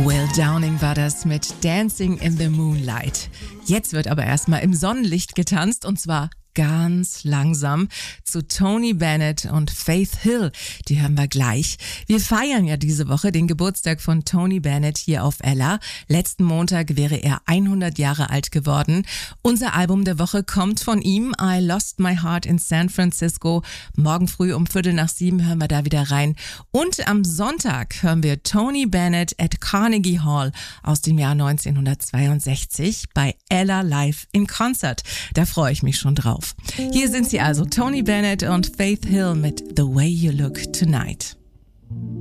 Will Downing war das mit Dancing in the Moonlight. Jetzt wird aber erstmal im Sonnenlicht getanzt, und zwar ganz langsam zu Tony Bennett und Faith Hill. Die hören wir gleich. Wir feiern ja diese Woche den Geburtstag von Tony Bennett hier auf Ella. Letzten Montag wäre er 100 Jahre alt geworden. Unser Album der Woche kommt von ihm, I Lost My Heart in San Francisco. Morgen früh um 6:45 hören wir da wieder rein. Und am Sonntag hören wir Tony Bennett at Carnegie Hall aus dem Jahr 1962 bei Ella Live in Concert. Da freue ich mich schon drauf. Hier sind sie also, Tony Bennett und Faith Hill mit The Way You Look Tonight.